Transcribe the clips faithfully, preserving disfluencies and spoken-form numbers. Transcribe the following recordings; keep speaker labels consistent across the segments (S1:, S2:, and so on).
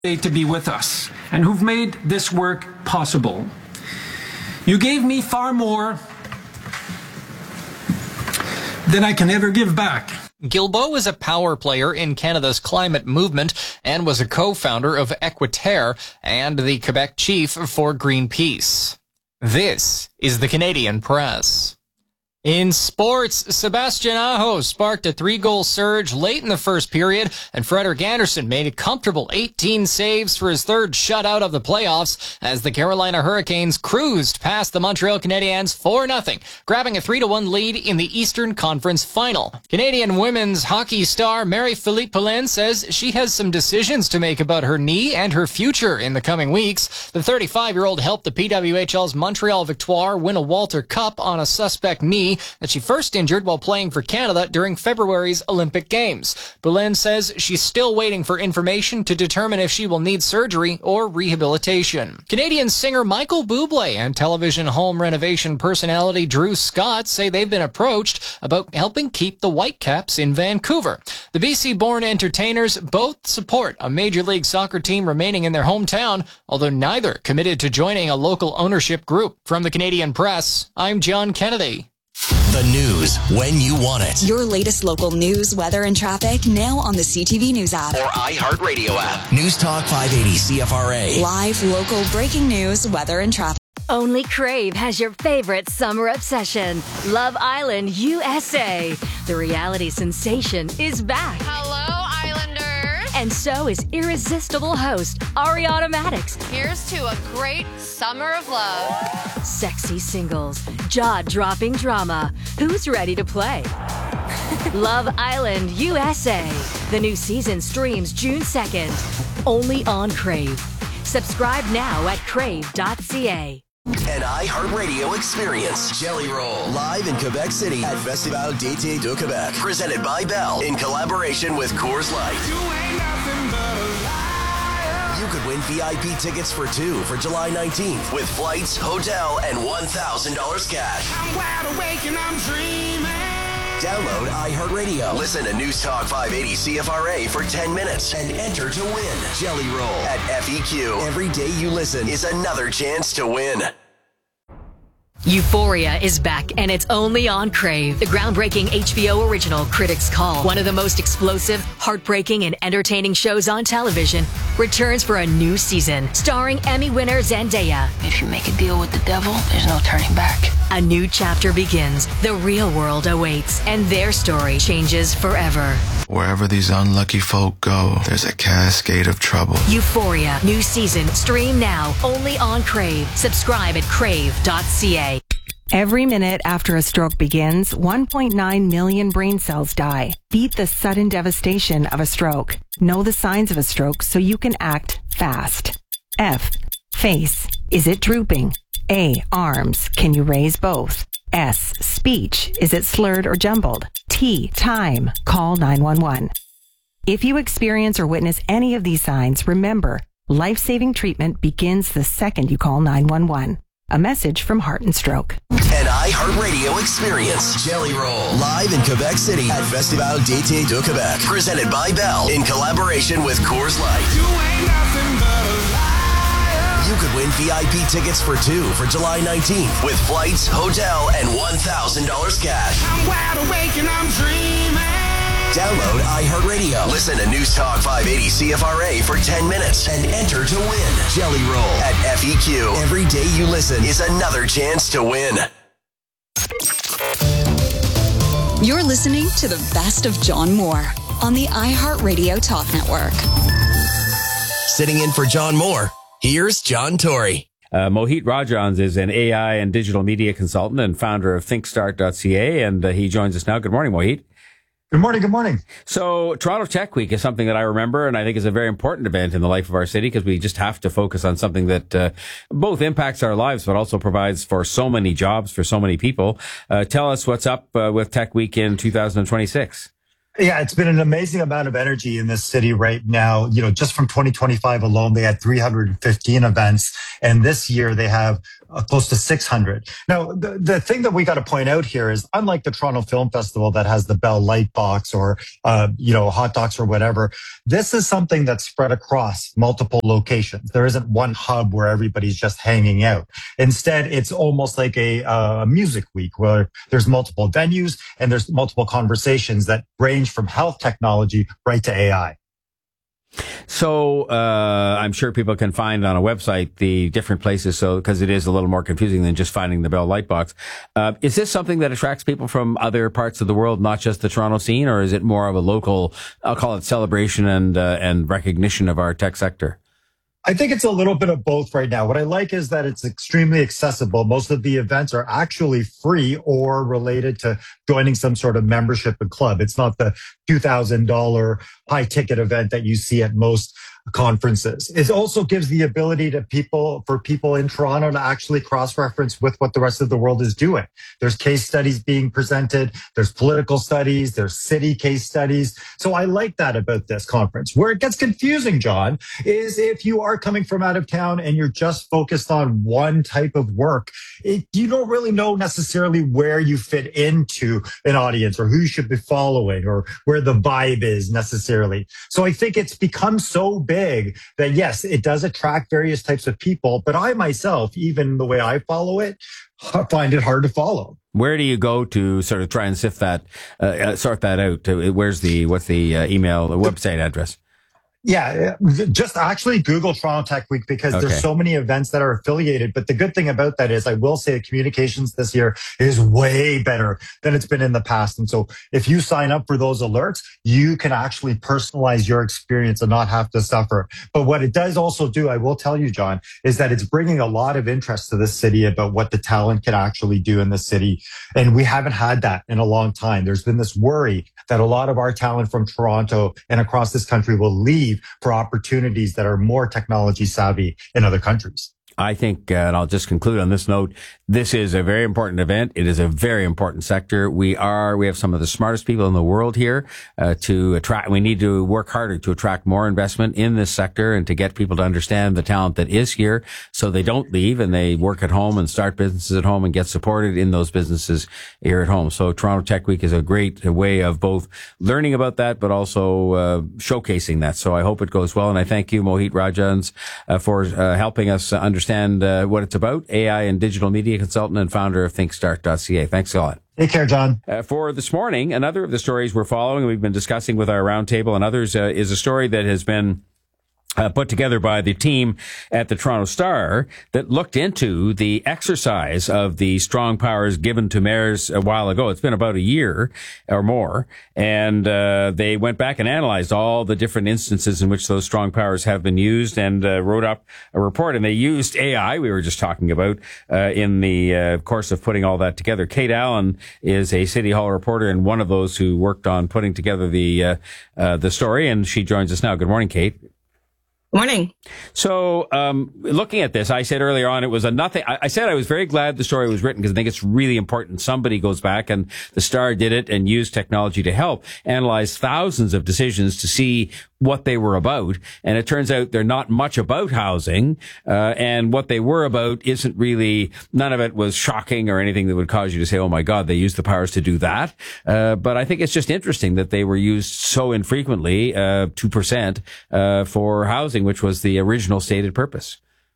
S1: to be with us and who've made this work possible. You gave me far more than I can ever give back.
S2: Guilbeault is a power player in Canada's climate movement and was a co-founder of Equiterre and the Quebec chief for Greenpeace. This is the Canadian Press. In sports, Sebastian Aho sparked a three-goal surge late in the first period, and Frederik Andersen made a comfortable eighteen saves for his third shutout of the playoffs as the Carolina Hurricanes cruised past the Montreal Canadiens four nothing, grabbing a three to one lead in the Eastern Conference Final. Canadian women's hockey star Marie-Philippe Poulin says she has some decisions to make about her knee and her future in the coming weeks. The thirty-five-year-old helped the P W H L's Montreal Victoire win a Walter Cup on a suspect knee that she first injured while playing for Canada during February's Olympic Games. Boulin says she's still waiting for information to determine if she will need surgery or rehabilitation. Canadian singer Michael Bublé and television home renovation personality Drew Scott say they've been approached about helping keep the Whitecaps in Vancouver. The B C-born entertainers both support a Major League Soccer team remaining in their hometown, although neither committed to joining a local ownership group. From the Canadian Press, I'm John Kennedy.
S3: The news when you want it.
S4: Your latest local news, weather, and traffic now on the C T V News app
S3: or iHeartRadio app. News Talk five eighty C F R A.
S4: Live, local, breaking news, weather, and traffic.
S5: Only Crave has your favorite summer obsession, Love Island U S A. The reality sensation is back.
S6: Hello, Islanders.
S5: And so is irresistible host Ariana Madix.
S6: Here's to a great summer of love.
S5: Sexy singles, jaw-dropping drama. Who's ready to play? Love Island U S A. The new season streams June second. Only on Crave. Subscribe now at crave dot c a.
S3: An iHeartRadio experience. Jelly Roll. Live in Quebec City at Festival d'Été de Québec. Presented by Bell in collaboration with Coors Light. You ain't nothing but a liar. You could win V I P tickets for two for July nineteenth with flights, hotel, and one thousand dollars cash. I'm wide awake and I'm dreaming. Download iHeartRadio. Listen to News Talk five eighty C F R A for ten minutes and enter to win. Jelly Roll at F E Q. Every day you listen is another chance to win.
S5: Euphoria is back, and it's only on Crave. The groundbreaking H B O original Critics' Call, one of the most explosive, heartbreaking, and entertaining shows on television, returns for a new season, starring Emmy winner Zendaya.
S7: If you make a deal with the devil, there's no turning back.
S5: A new chapter begins. The real world awaits, and their story changes forever.
S8: Wherever these unlucky folk go, there's a cascade of trouble.
S5: Euphoria, new season, stream now, only on Crave. Subscribe at crave dot c a.
S9: Every minute after a stroke begins, one point nine million brain cells die. Beat the sudden devastation of a stroke. Know the signs of a stroke so you can act fast. F. Face. Is it drooping? A. Arms. Can you raise both? S. Speech. Is it slurred or jumbled? T. Time. Call nine one one. If you experience or witness any of these signs, remember, life-saving treatment begins the second you call nine one one. A message from Heart and Stroke.
S3: An iHeartRadio experience. Jelly Roll. Live in Quebec City at Festival d'Été de Québec. Presented by Bell in collaboration with Coors Light. You ain't nothing but a liar. You could win V I P tickets for two for July nineteenth with flights, hotel, and one thousand dollars cash. I'm wide awake and I'm dreaming. Download iHeartRadio. Listen to News Talk five eighty C F R A for ten minutes and enter to win. Jelly Roll at F E Q. Every day you listen is another chance to win.
S4: You're listening to the best of John Moore on the iHeartRadio Talk Network.
S3: Sitting in for John Moore, here's John Tory.
S10: Uh, Mohit Rajans is an A I and digital media consultant and founder of think start dot c a, and uh, he joins us now. Good morning, Mohit.
S11: Good morning. Good morning.
S10: So Toronto Tech Week is something that I remember, and I think is a very important event in the life of our city because we just have to focus on something that uh, both impacts our lives, but also provides for so many jobs for so many people. Uh, tell us what's up uh, with Tech Week in two thousand twenty-six.
S11: Yeah, it's been an amazing amount of energy in this city right now. You know, just from twenty twenty-five alone, they had three hundred fifteen events. And this year they have uh, close to six hundred. Now, the, the thing that we got to point out here is, unlike the Toronto Film Festival that has the Bell Light Box or, uh, you know, hot docs or whatever, this is something that's spread across multiple locations. There isn't one hub where everybody's just hanging out. Instead, it's almost like a uh, music week where there's multiple venues and there's multiple conversations that range from health technology right to A I.
S10: So uh I'm sure people can find on a website the different places, so because it is a little more confusing than just finding the Bell Lightbox. Uh, is this something that attracts people from other parts of the world, not just the Toronto scene, or is it more of a local, I'll call it celebration and uh, and recognition of our tech sector?
S11: I think it's a little bit of both right now. What I like is that it's extremely accessible. Most of the events are actually free or related to joining some sort of membership and club. It's not the two thousand dollars high ticket event that you see at most conferences. It also gives the ability to people, for people in Toronto to actually cross-reference with what the rest of the world is doing. There's case studies being presented. There's political studies. There's city case studies. So I like that about this conference. Where it gets confusing, John, is if you are coming from out of town and you're just focused on one type of work, it, you don't really know necessarily where you fit into an audience or who you should be following or where the vibe is necessarily. So I think it's become so big that yes, it does attract various types of people, but I myself, even the way I follow it, find it hard to follow.
S10: Where do you go to sort of try and sift that, uh, sort that out? Where's the, what's the uh, email, the website address?
S11: Yeah, just actually Google Toronto Tech Week because
S10: Okay.
S11: there's so many events that are affiliated. But the good thing about that is I will say the communications this year is way better than it's been in the past. And so if you sign up for those alerts, you can actually personalize your experience and not have to suffer. But what it does also do, I will tell you, John, is that it's bringing a lot of interest to this city about what the talent can actually do in the city. And we haven't had that in a long time. There's been this worry that a lot of our talent from Toronto and across this country will leave for opportunities that are more technology savvy in other countries.
S10: I think, uh, and I'll just conclude on this note, this is a very important event. It is a very important sector. We are, we have some of the smartest people in the world here, uh, to attract, we need to work harder to attract more investment in this sector and to get people to understand the talent that is here so they don't leave and they work at home and start businesses at home and get supported in those businesses here at home. So Toronto Tech Week is a great way of both learning about that, but also, uh, showcasing that. So I hope it goes well. And I thank you, Mohit Rajans, uh, for, uh, helping us understand Understand uh, what it's about. A I and digital media consultant and founder of think start dot c a. Thanks a lot.
S11: Take care, John.
S10: Uh, for this morning, another of the stories we're following, and we've been discussing with our roundtable and others, uh, is a story that has been Uh, put together by the team at the Toronto Star that looked into the exercise of the strong powers given to mayors a while ago. It's been about a year or more, and uh, they went back and analyzed all the different instances in which those strong powers have been used and uh, wrote up a report. And they used A I, we were just talking about, uh, in the uh, course of putting all that together. Kate Allen is a City Hall reporter and one of those who worked on putting together the uh, uh, the story, and she joins us now. Good morning, Kate.
S12: Morning.
S10: So, um, looking at this, I said earlier on, it was a nothing. I, I said I was very glad the story was written because I think it's really important. Somebody goes back, and the Star did it and used technology to help analyze thousands of decisions to see what they were about. And it turns out they're not much about housing. Uh, and what they were about isn't really, none of it was shocking or anything that would cause you to say, oh my God, they used the powers to do that. Uh, but I think it's just interesting that they were used so infrequently, uh, two percent, uh, for housing, which was the original stated purpose.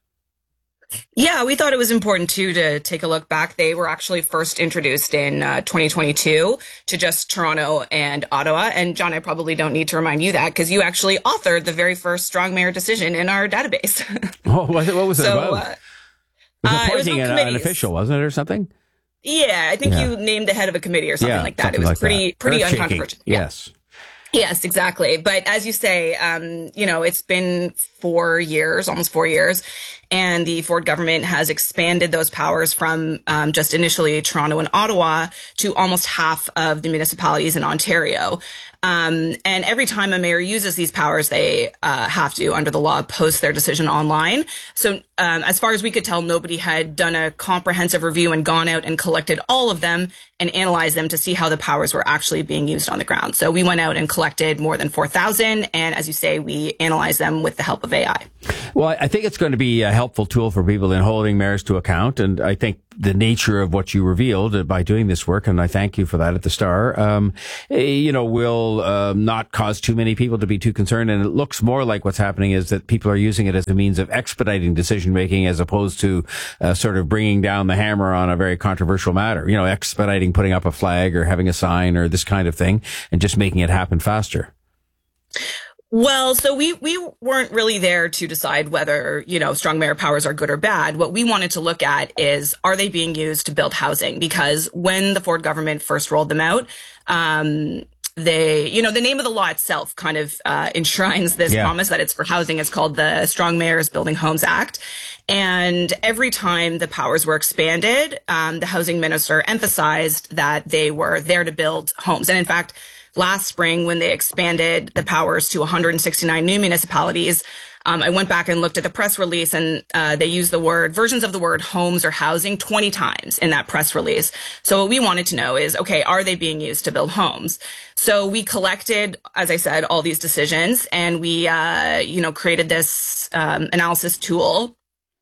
S12: Yeah, we thought it was important too to take a look back. They were actually first introduced in uh, twenty twenty-two to just Toronto and Ottawa. And John, I probably don't need to remind you that because you actually authored the very first strong mayor decision in our database.
S10: Oh, what, what was it
S12: so,
S10: about?
S12: Uh,
S10: it was
S12: uh,
S10: appointing
S12: it was
S10: an, an official, wasn't it, or something?
S12: Yeah, I think
S10: yeah.
S12: you named the head of a committee or something
S10: yeah,
S12: like that.
S10: Something
S12: It was
S10: like
S12: pretty
S10: that.
S12: pretty
S10: Earth-shaking.
S12: uncontroversial. Yeah.
S10: Yes.
S12: Yes, exactly. But as you say, um, you know, it's been four years, almost four years, and the Ford government has expanded those powers from um, just initially Toronto and Ottawa to almost half of the municipalities in Ontario. Um, and every time a mayor uses these powers, they uh, have to, under the law, post their decision online. So um, as far as we could tell, nobody had done a comprehensive review and gone out and collected all of them and analyzed them to see how the powers were actually being used on the ground. So we went out and collected more than four thousand. And as you say, we analyzed them with the help of A I.
S10: Well, I think it's going to be a helpful tool for people in holding mayors to account. And I think the nature of what you revealed by doing this work, and I thank you for that at the Star, um, you know, will um, not cause too many people to be too concerned. And it looks more like what's happening is that people are using it as a means of expediting decision making as opposed to uh, sort of bringing down the hammer on a very controversial matter, you know, expediting putting up a flag or having a sign or this kind of thing and just making it happen faster.
S12: Well, so we, we weren't really there to decide whether, you know, strong mayor powers are good or bad. What we wanted to look at is, are they being used to build housing? Because when the Ford government first rolled them out, um, they, you know, the name of the law itself kind of uh, enshrines this yeah. promise that it's for housing. It's called the Strong Mayors Building Homes Act. And every time the powers were expanded, um, the housing minister emphasized that they were there to build homes. And in fact, last spring, when they expanded the powers to one hundred sixty-nine new municipalities, um, I went back and looked at the press release, and uh, they used the word, versions of the word homes or housing twenty times in that press release. So what we wanted to know is, okay, are they being used to build homes? So we collected, as I said, all these decisions, and we, uh, you know, created this um, analysis tool.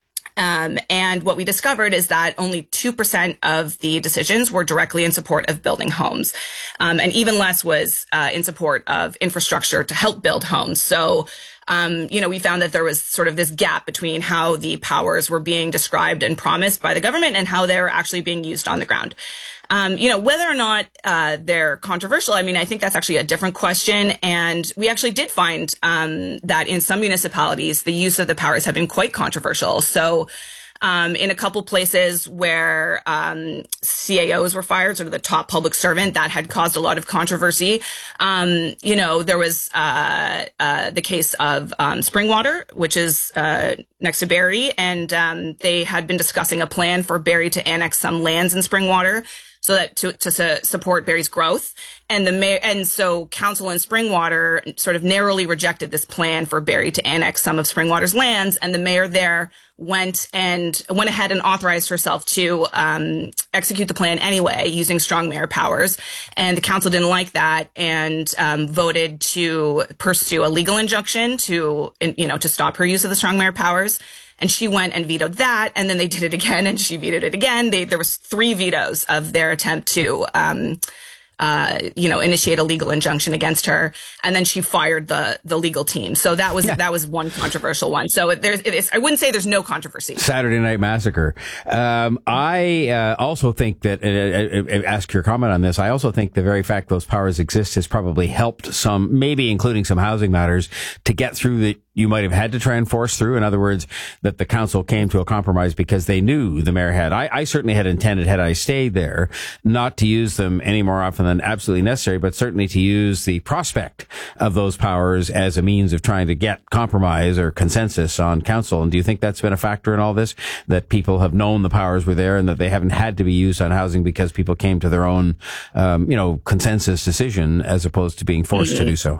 S12: Um, and what we discovered is that only two percent of the decisions were directly in support of building homes. Um, and even less was uh, in support of infrastructure to help build homes. So, um, you know, we found that there was sort of this gap between how the powers were being described and promised by the government and how they're actually being used on the ground. Um, you know, whether or not uh, they're controversial, I mean, I think that's actually a different question. And we actually did find um, that in some municipalities, the use of the powers have been quite controversial. So um, in a couple places where um, C A Os were fired, sort of the top public servant, that had caused a lot of controversy. Um, you know, there was uh, uh, the case of um, Springwater, which is uh, next to Barrie, and um, they had been discussing a plan for Barrie to annex some lands in Springwater, so that to, to, to support Barrie's growth. And the mayor, and so council in Springwater sort of narrowly rejected this plan for Barrie to annex some of Springwater's lands. And the mayor there went and went ahead and authorized herself to um, execute the plan anyway, using strong mayor powers. And the council didn't like that and um, voted to pursue a legal injunction to, you know, to stop her use of the strong mayor powers. And she went and vetoed that, and then they did it again, and she vetoed it again. They, there was three vetoes of their attempt to, um, uh, you know, initiate a legal injunction against her, and then she fired the the legal team. So that was yeah. that was one controversial one. So there's, it's, I wouldn't say there's no controversy.
S10: Saturday Night Massacre. Um, I uh, also think that, uh, uh, ask your comment on this. I also think the very fact those powers exist has probably helped some, maybe including some housing matters, to get through the. You might have had to try and force through. In other words, that the council came to a compromise because they knew the mayor had. I, I certainly had intended, had I stayed there, not to use them any more often than absolutely necessary, but certainly to use the prospect of those powers as a means of trying to get compromise or consensus on council. And do you think that's been a factor in all this? That people have known the powers were there and that they haven't had to be used on housing because people came to their own, um, you know, consensus decision as opposed to being forced mm-hmm. to do so?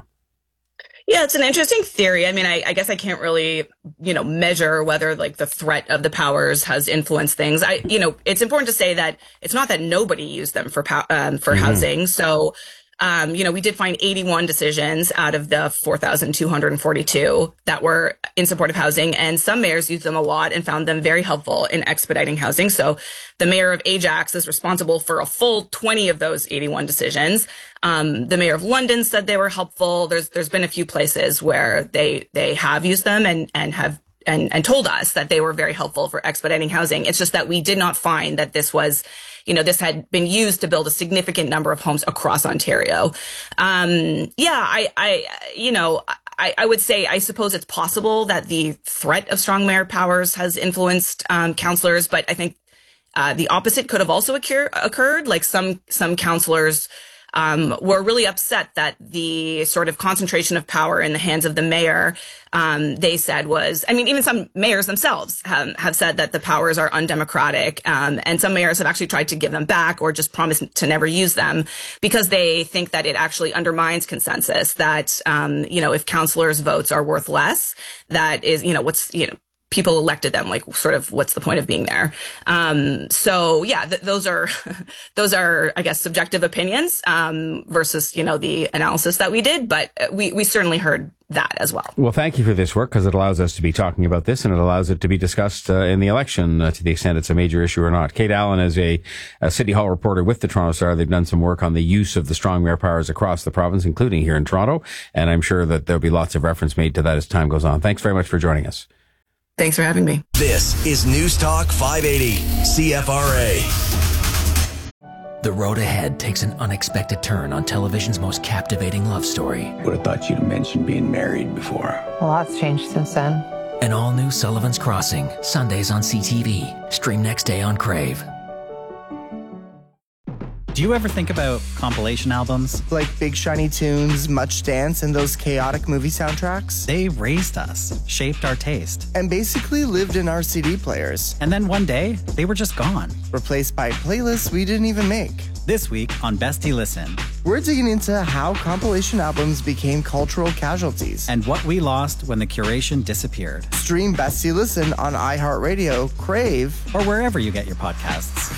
S12: Yeah, it's an interesting theory. I mean, I, I guess I can't really, you know, measure whether like the threat of the powers has influenced things. I, you know, it's important to say that it's not that nobody used them for pow- um, for mm-hmm. housing. So, um, you know, we did find eighty-one decisions out of the four thousand two hundred forty-two that were in support of housing, and some mayors used them a lot and found them very helpful in expediting housing. So the mayor of Ajax is responsible for a full twenty of those eighty-one decisions. Um, the mayor of London said they were helpful. There's, there's been a few places where they, they have used them and, and have, and, and told us that they were very helpful for expediting housing. It's just that we did not find that this was, you know, this had been used to build a significant number of homes across Ontario. Um, yeah, I, I, you know, I, I would say, I suppose it's possible that the threat of strong mayor powers has influenced, um, councillors, but I think, uh, the opposite could have also occur, occurred. Like some, some councillors, Um, were really upset that the sort of concentration of power in the hands of the mayor, um, they said was, I mean, even some mayors themselves have, have said that the powers are undemocratic. Um, and some mayors have actually tried to give them back or just promised to never use them because they think that it actually undermines consensus, that, um, you know, if councillors' votes are worth less, that is, you know, what's, you know, people elected them. Like, sort of, what's the point of being there? Um, so yeah, th- those are, those are, I guess, subjective opinions, um, versus, you know, the analysis that we did, but we, we certainly heard that as well.
S10: Well, thank you for this work, because it allows us to be talking about this, and it allows it to be discussed uh, in the election uh, to the extent it's a major issue or not. Kate Allen is a, a City Hall reporter with the Toronto Star. They've done some work on the use of the strong mayor powers across the province, including here in Toronto, and I'm sure that there'll be lots of reference made to that as time goes on. Thanks very much for joining us.
S12: Thanks for having me.
S3: This is News Talk five eighty C F R A.
S13: The road ahead takes an unexpected turn on television's most captivating love story.
S14: Would have thought you'd have mentioned being married before.
S15: A lot's changed since then.
S13: An all-new Sullivan's Crossing, Sundays on C T V. Stream next day on Crave.
S16: Do you ever think about compilation albums?
S17: Like Big Shiny Tunes, Much Dance, and those chaotic movie soundtracks?
S16: They raised us, shaped our taste,
S17: and basically lived in our C D players.
S16: And then one day, they were just gone.
S17: Replaced by playlists we didn't even make.
S16: This week on Bestie Listen,
S17: we're digging into how compilation albums became cultural casualties.
S16: And what we lost when the curation disappeared.
S17: Stream Bestie Listen on iHeartRadio, Crave,
S16: or wherever you get your podcasts.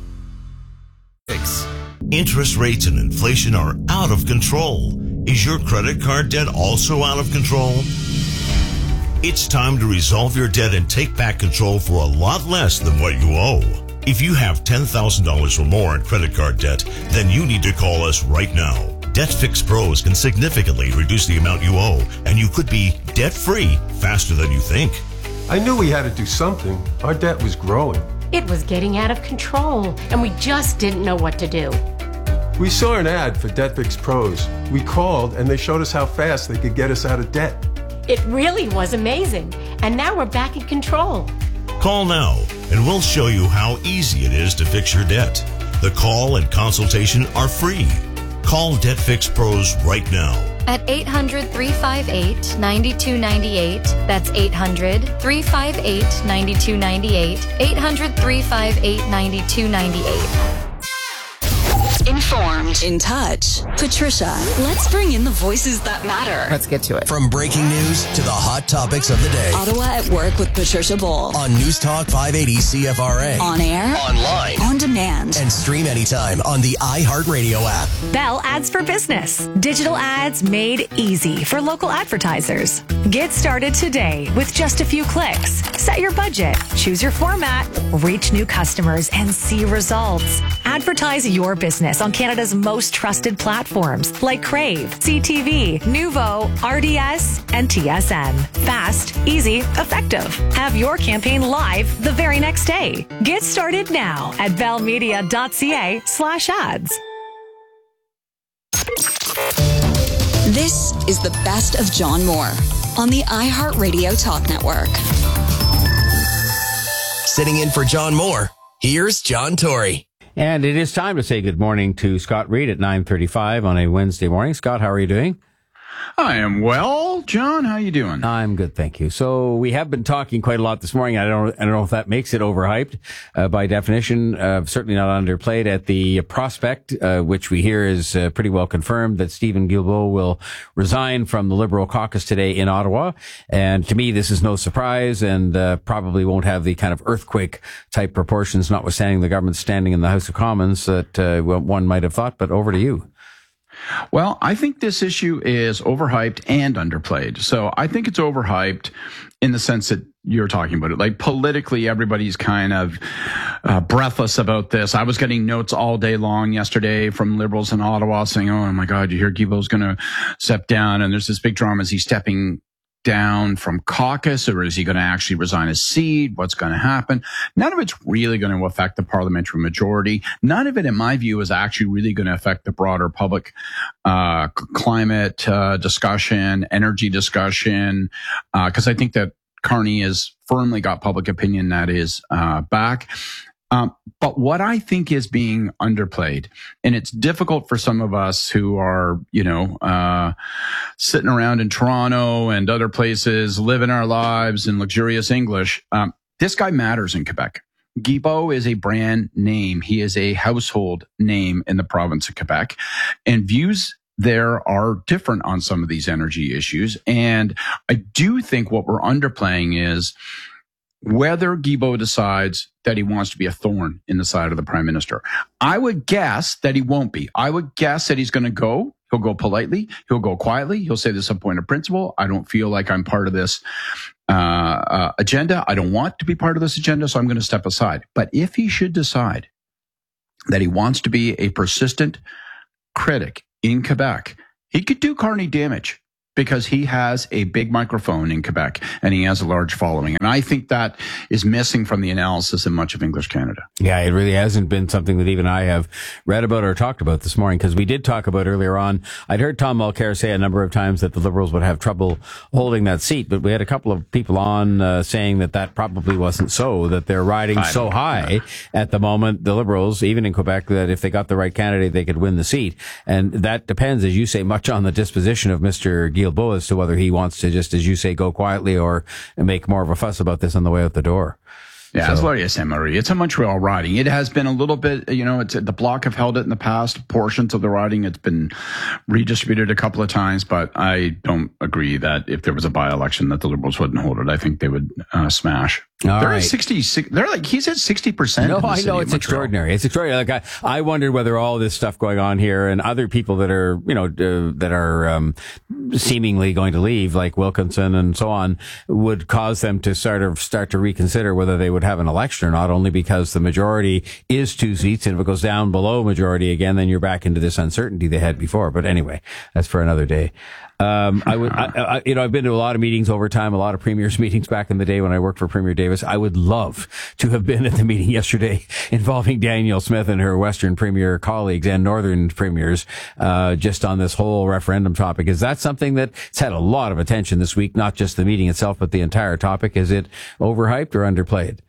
S18: Interest rates and inflation are out of control. Is your credit card debt also out of control? It's time to resolve your debt and take back control for a lot less than what you owe. If you have ten thousand dollars or more in credit card debt, then you need to call us right now. Debt Fix Pros can significantly reduce the amount you owe, and you could be debt-free faster than you think.
S19: I knew we had to do something. Our debt was growing.
S20: It was getting out of control, and we just didn't know what to do.
S19: We saw an ad for Debt Fix Pros. We called, and they showed us how fast they could get us out of debt.
S20: It really was amazing, and now we're back in control.
S18: Call now, and we'll show you how easy it is to fix your debt. The call and consultation are free. Call Debt Fix Pros right now.
S21: At eight hundred, three five eight, nine two nine eight. That's eight hundred, three five eight, nine two nine eight. eight hundred, three five eight, nine two nine eight.
S4: Informed, in touch. Patricia, let's bring in the voices that matter.
S22: Let's get to it.
S3: From breaking news to the hot topics of the day.
S4: Ottawa at Work with Patricia Bowl.
S3: On News Talk five eighty C F R A.
S4: On air.
S3: Online.
S4: On demand.
S3: And stream anytime on the iHeartRadio app.
S23: Bell Ads for Business. Digital ads made easy for local advertisers. Get started today with just a few clicks. Set your budget, choose your format, reach new customers, and see results. Advertise your business on Canada's most trusted platforms like Crave, C T V, Nuvo, R D S, and T S N. Fast, easy, effective. Have your campaign live the very next day. Get started now at bellmedia.ca slash ads.
S4: This is the best of John Moore on the iHeartRadio Talk Network.
S3: Sitting in for John Moore, here's John Tory.
S10: And it is time to say good morning to Scott Reed at nine thirty-five on a Wednesday morning. Scott, how are you doing?
S24: I am well. John, how you doing?
S10: I'm good, thank you. So we have been talking quite a lot this morning. I don't, I don't know if that makes it overhyped uh, by definition. Uh, certainly not underplayed at the prospect, uh, which we hear is uh, pretty well confirmed, that Stephen Guilbeault will resign from the Liberal caucus today in Ottawa. And to me, this is no surprise, and uh, probably won't have the kind of earthquake type proportions, notwithstanding the government standing in the House of Commons, that uh, one might have thought. But over to you.
S24: Well, I think this issue is overhyped and underplayed. So I think it's overhyped in the sense that you're talking about it. Like politically, everybody's kind of uh, breathless about this. I was getting notes all day long yesterday from Liberals in Ottawa saying, oh my God, you hear Guilbeault's going to step down. And there's this big drama. Is he stepping down from caucus, or is he going to actually resign his seat? What's going to happen? None of it's really going to affect the parliamentary majority. None of it, in my view, is actually really going to affect the broader public uh, climate uh, discussion, energy discussion, because uh, I think that Carney has firmly got public opinion that is uh, back. Um, but what I think is being underplayed, and it's difficult for some of us who are, you know, uh, sitting around in Toronto and other places, living our lives in luxurious English. Um, this guy matters in Quebec. Guilbeault is a brand name. He is a household name in the province of Quebec, and views there are different on some of these energy issues. And I do think what we're underplaying is whether Guilbeault decides that he wants to be a thorn in the side of the prime minister. I would guess that he won't be. I would guess that he's going to go. He'll go politely. He'll go quietly. He'll say this is a point of principle. I don't feel like I'm part of this uh, uh, agenda. I don't want to be part of this agenda, so I'm going to step aside. But if he should decide that he wants to be a persistent critic in Quebec, he could do Carney damage, because he has a big microphone in Quebec and he has a large following. And I think that is missing from the analysis in much of English Canada.
S10: Yeah, it really hasn't been something that even I have read about or talked about this morning, because we did talk about earlier on. I'd heard Tom Mulcair say a number of times that the Liberals would have trouble holding that seat, but we had a couple of people on uh, saying that that probably wasn't so, that they're riding so high at the moment, the Liberals, even in Quebec, that if they got the right candidate, they could win the seat. And that depends, as you say, much on the disposition of Mister Guilbeault as to whether he wants to just, as you say, go quietly or make more of a fuss about this on the way out the door.
S24: Yeah,
S10: So-
S24: it's Laurier Saint Marie. It's a Montreal riding. It has been a little bit, you know, it's the Bloc have held it in the past. Portions of the riding, it's been redistributed a couple of times, but I don't agree that if there was a by-election that the Liberals wouldn't hold it. I think they would uh, smash.
S10: All
S24: they're
S10: right.
S24: at sixty. They're like he's at sixty percent.
S10: No, I know it's extraordinary. It's extraordinary. Like I, I wondered whether all this stuff going on here and other people that are, you know, uh, that are um, seemingly going to leave, like Wilkinson and so on, would cause them to sort of start to reconsider whether they would have an election or not. Only because the majority is two seats, and if it goes down below majority again, then you're back into this uncertainty they had before. But anyway, that's for another day. Um, I would, I, I, you know, I've been to a lot of meetings over time, a lot of premiers meetings back in the day when I worked for Premier Davis. I would love to have been at the meeting yesterday involving Danielle Smith and her Western Premier colleagues and Northern Premiers, uh, just on this whole referendum topic. Is that something that's had a lot of attention this week? Not just the meeting itself, but the entire topic. Is it overhyped or underplayed?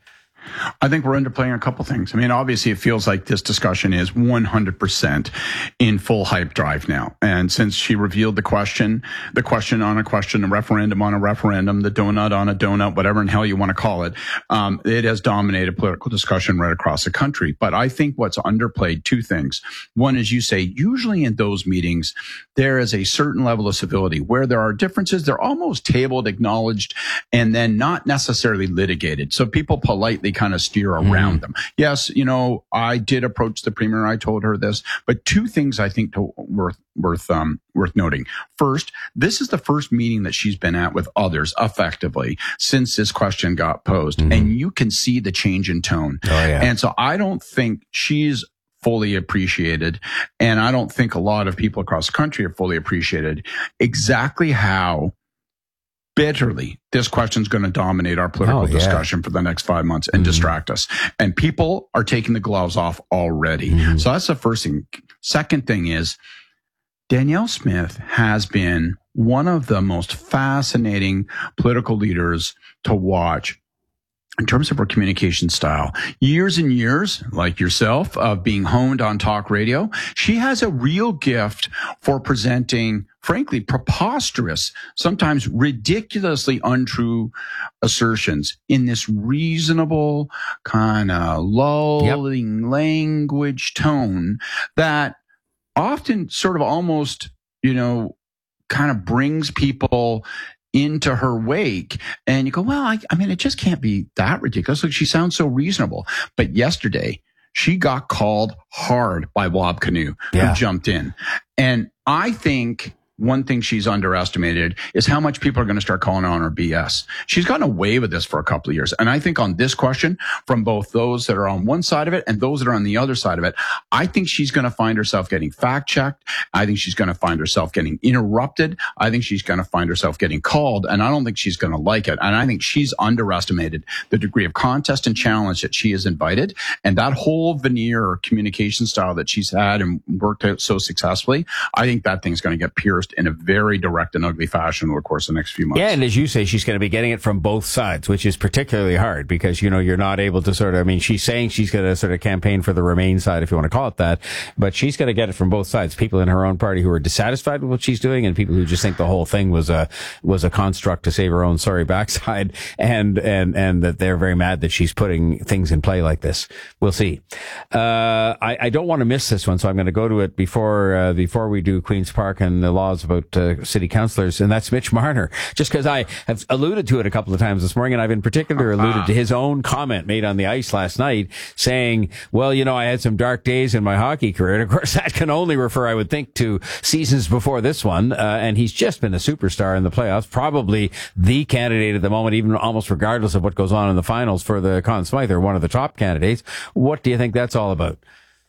S24: I think we're underplaying a couple things. I mean, obviously, it feels like this discussion is one hundred percent in full hype drive now. And since she revealed the question, the question on a question, a referendum on a referendum, the donut on a donut, whatever in hell you want to call it, um, it has dominated political discussion right across the country. But I think what's underplayed, two things. One is, you say, usually in those meetings, there is a certain level of civility where there are differences. They're almost tabled, acknowledged, and then not necessarily litigated. So people politely kind of steer around mm. them. Yes, you know, I did approach the premier. I told her this, but two things I think to, worth worth um, worth noting. First, this is the first meeting that she's been at with others effectively since this question got posed, mm. and you can see the change in tone.
S10: Oh, yeah.
S24: And so I don't think she's fully appreciated, and I don't think a lot of people across the country have fully appreciated exactly how bitterly this question is going to dominate our political
S10: oh, yeah.
S24: discussion for the next five months and mm-hmm. distract us. And people are taking the gloves off already. Mm-hmm. So that's the first thing. Second thing is, Danielle Smith has been one of the most fascinating political leaders to watch in terms of her communication style. Years and years, like yourself, of being honed on talk radio, she has a real gift for presenting, frankly, preposterous, sometimes ridiculously untrue assertions in this reasonable, kind of lulling yep. language tone that often sort of almost, you know, kind of brings people into her wake, and you go, well, I, I mean, it just can't be that ridiculous. Like, she sounds so reasonable. But yesterday, she got called hard by Wab Kinew,
S10: yeah.
S24: who jumped in. And I think one thing she's underestimated is how much people are going to start calling on her B S. She's gotten away with this for a couple of years. And I think on this question, from both those that are on one side of it and those that are on the other side of it, I think she's going to find herself getting fact-checked. I think she's going to find herself getting interrupted. I think she's going to find herself getting called. And I don't think she's going to like it. And I think she's underestimated the degree of contest and challenge that she has invited. And that whole veneer or communication style that she's had and worked out so successfully, I think that thing's going to get pierced in a very direct and ugly fashion over the course of the next few months.
S10: Yeah, and as you say, she's going to be getting it from both sides, which is particularly hard because, you know, you're not able to sort of, I mean, she's saying she's going to sort of campaign for the Remain side, if you want to call it that, but she's going to get it from both sides. People in her own party who are dissatisfied with what she's doing and people who just think the whole thing was a, was a construct to save her own sorry backside, and, and, and that they're very mad that she's putting things in play like this. We'll see. Uh, I, I don't want to miss this one, so I'm going to go to it before, uh, before we do Queen's Park and the laws was about uh, city councillors, and that's Mitch Marner. Just because I have alluded to it a couple of times this morning, and I've in particular alluded to his own comment made on the ice last night, saying, well, you know, I had some dark days in my hockey career. And of course, that can only refer, I would think, to seasons before this one. Uh, and he's just been a superstar in the playoffs, probably the candidate at the moment, even almost regardless of what goes on in the finals for the Conn Smythe, or one of the top candidates. What do you think that's all about?